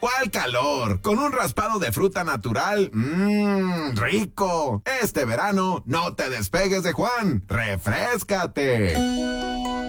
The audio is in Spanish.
¿Cuál calor? Con un raspado de fruta natural, rico. Este verano no te despegues de Juan, refréscate.